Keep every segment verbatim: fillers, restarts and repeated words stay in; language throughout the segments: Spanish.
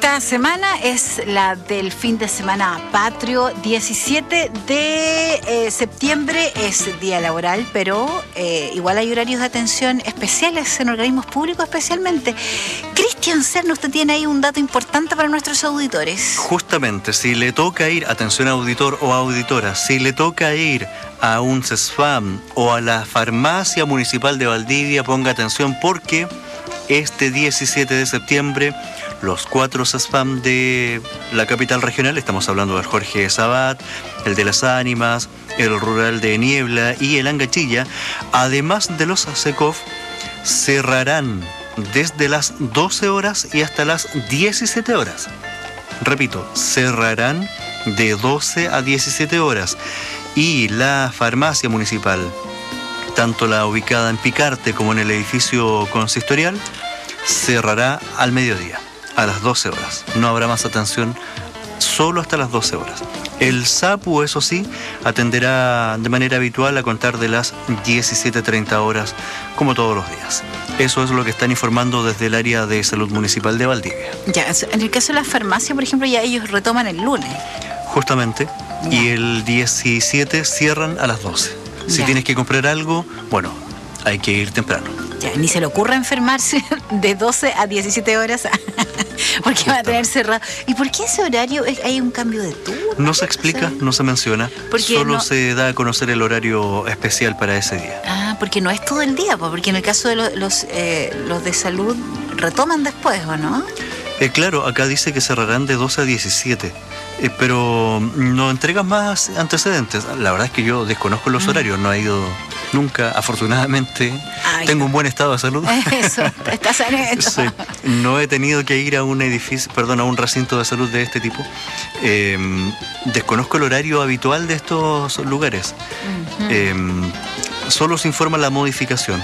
Esta semana es la del fin de semana patrio. diecisiete de eh, septiembre es día laboral, pero eh, igual hay horarios de atención especiales en organismos públicos especialmente. Cristian Serna, usted tiene ahí un dato importante para nuestros auditores. Justamente, si le toca ir, atención auditor o auditora, si le toca ir a un CESFAM o a la farmacia municipal de Valdivia, ponga atención porque este diecisiete de septiembre los cuatro CESFAM de la capital regional, estamos hablando del Jorge Sabat, el de Las Ánimas, el rural de Niebla y el Angachilla, además de los SECOF, cerrarán desde las doce horas y hasta las diecisiete horas. Repito, cerrarán de doce a diecisiete horas. Y la farmacia municipal, tanto la ubicada en Picarte como en el edificio consistorial, cerrará al mediodía, a las doce horas. No habrá más atención, solo hasta las doce horas. El SAPU, eso sí, atenderá de manera habitual a contar de las diecisiete treinta horas, como todos los días. Eso es lo que están informando desde el área de salud municipal de Valdivia. Ya, en el caso de la farmacia, por ejemplo, ya ellos retoman el lunes. Justamente, ya. Y el diecisiete cierran a las doce. Si ya. Tienes que comprar algo, bueno, hay que ir temprano. Ya, ni se le ocurra enfermarse de doce a diecisiete horas porque va a tener cerrado. ¿Y por qué ese horario hay un cambio de turno? No se explica, no, no se menciona. Solo no... se da a conocer el horario especial para ese día. Ah, porque no es todo el día, porque en el caso de los, los, eh, los de salud retoman después, ¿o no? Eh, claro, acá dice que cerrarán de doce a diecisiete. Eh, pero no entregan más antecedentes. La verdad es que yo desconozco los mm. horarios, no he ido nunca, afortunadamente. Ay, tengo un buen estado de salud. Eso, estás en eso. Sí, no he tenido que ir a un edificio, perdón, a un recinto de salud de este tipo. Eh, desconozco el horario habitual de estos lugares. Uh-huh. eh, solo se informa la modificación.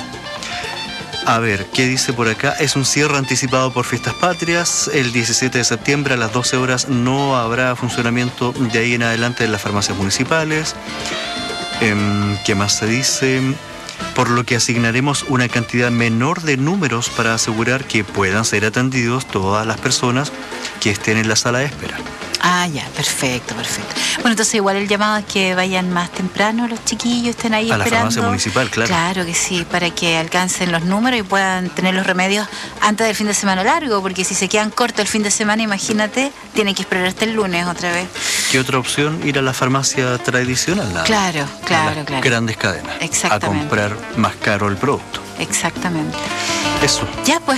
A ver, ¿qué dice por acá? Es un cierre anticipado por fiestas patrias. El diecisiete de septiembre a las doce horas no habrá funcionamiento de ahí en adelante en las farmacias municipales. ¿Qué más se dice? Por lo que asignaremos una cantidad menor de números para asegurar que puedan ser atendidos todas las personas que estén en la sala de espera. Ah, ya, perfecto, perfecto. Bueno, entonces igual el llamado es que vayan más temprano los chiquillos, estén ahí a esperando. A la farmacia municipal, claro. Claro que sí, para que alcancen los números y puedan tener los remedios antes del fin de semana largo, porque si se quedan cortos el fin de semana, imagínate, tienen que esperar hasta el lunes otra vez. ¿Qué otra opción? Ir a la farmacia tradicional. La, claro, claro, a las claro. Grandes cadenas. Exactamente. A comprar más caro el producto. Exactamente. Eso. Ya, pues.